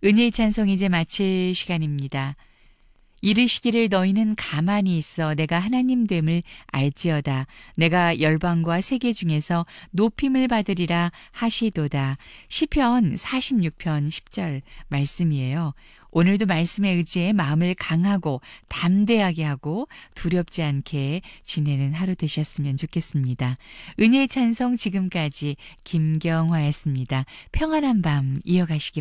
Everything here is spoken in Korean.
은혜의 찬송 이제 마칠 시간입니다. 이르시기를 너희는 가만히 있어 내가 하나님 됨을 알지어다. 내가 열방과 세계 중에서 높임을 받으리라 하시도다. 시편 46편 10절 말씀이에요. 오늘도 말씀에 의지해 마음을 강하고 담대하게 하고 두렵지 않게 지내는 하루 되셨으면 좋겠습니다. 은혜의 찬송 지금까지 김경화였습니다. 평안한 밤 이어가시기 바랍니다.